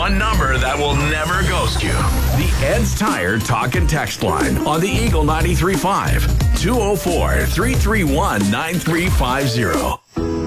one number that will never ghost you. The Ed's Tire Talk and Text line on the Eagle 93.5. 204-331-9350.